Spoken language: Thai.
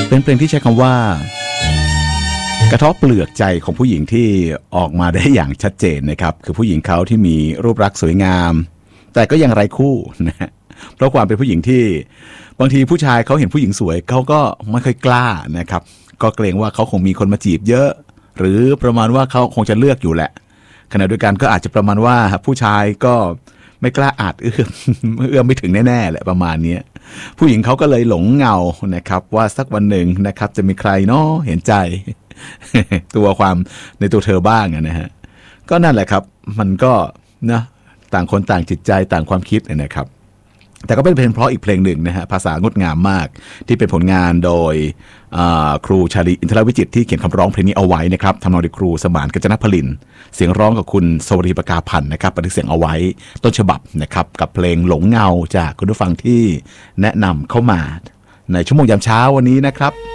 เป็นเพลงที่ใช้คำว่ากระทบเปลือกใจของผู้หญิงที่ออกมาได้อย่างชัดเจนนะครับคือผู้หญิงเขาที่มีรูปลักษณ์สวยงามแต่ก็ยังไร้คู่นะเพราะความเป็นผู้หญิงที่บางทีผู้ชายเขาเห็นผู้หญิงสวยเขาก็ไม่ค่อยกล้านะครับก็เกรงว่าเขาคงมีคนมาจีบเยอะหรือประมาณว่าเขาคงจะเลือกอยู่แหละขณะเดียวกันก็อาจจะประมาณว่าผู้ชายก็ไม่กล้าอาจเอื้อมไม่ถึงแน่ๆแหละประมาณนี้ผู้หญิงเขาก็เลยหลงเงานะครับว่าสักวันหนึ่งนะครับจะมีใครเนาะเห็นใจ ตัวความในตัวเธอบ้างนะฮะก็นั่นแหละครับมันก็นะต่างคนต่างจิตใจต่างความคิดนะครับแต่ก็เป็นเพลงเพราะอีกเพลงหนึ่งนะฮะภาษางดงามมากที่เป็นผลงานโดยครูชาลีอินทรวิจิตรที่เขียนคำร้องเพลงนี้เอาไว้นะครับทำนองโดยครูสมานกัญจนพลินเสียงร้องกับคุณสวรีประกาพันธ์นะครับบันทึกเสียงเอาไว้ต้นฉบับนะครับกับเพลงหลงเงาจากคุณผู้ฟังที่แนะนำเข้ามาในชั่วโมงยามเช้าวันนี้นะครับ